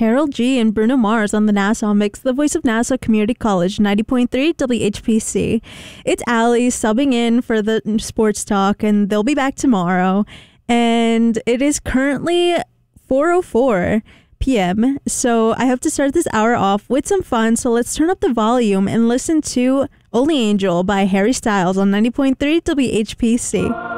Carol G and Bruno Mars on the Nassau Mix, the voice of Nassau Community College, 90.3 WHPC. It's Allie subbing in for the sports talk, and they'll be back tomorrow. And it is currently 4:04 p.m. So I hope to start this hour off with some fun. So let's turn up the volume and listen to Only Angel by Harry Styles on 90.3 WHPC.